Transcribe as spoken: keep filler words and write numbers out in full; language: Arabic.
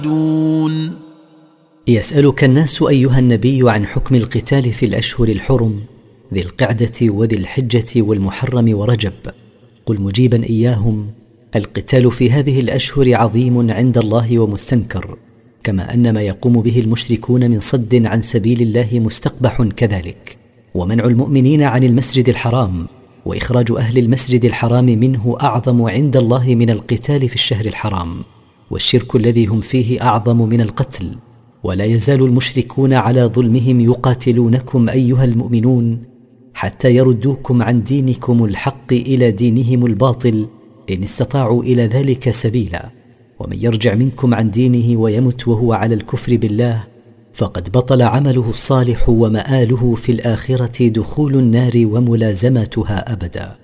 دون. يسألك الناس أيها النبي عن حكم القتال في الأشهر الحرم ذي القعدة وذي الحجة والمحرم ورجب. قل مجيبا إياهم: القتال في هذه الأشهر عظيم عند الله ومستنكر، كما أن ما يقوم به المشركون من صد عن سبيل الله مستقبح كذلك، ومنع المؤمنين عن المسجد الحرام وإخراج أهل المسجد الحرام منه أعظم عند الله من القتال في الشهر الحرام، والشرك الذي هم فيه أعظم من القتل. ولا يزال المشركون على ظلمهم يقاتلونكم أيها المؤمنون حتى يردوكم عن دينكم الحق إلى دينهم الباطل إن استطاعوا إلى ذلك سبيلا. ومن يرجع منكم عن دينه ويمت وهو على الكفر بالله فقد بطل عمله الصالح ومآله في الآخرة دخول النار وملازمتها أبدا.